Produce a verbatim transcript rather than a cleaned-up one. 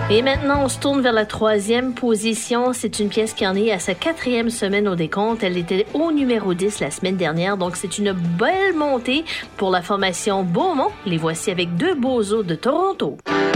Et maintenant, on se tourne vers la troisième position. C'est une pièce qui en est à sa quatrième semaine au décompte. Elle était au numéro dix la semaine dernière, donc c'est une belle montée pour la formation Beaumont. Les voici avec Deux beaux os de Toronto.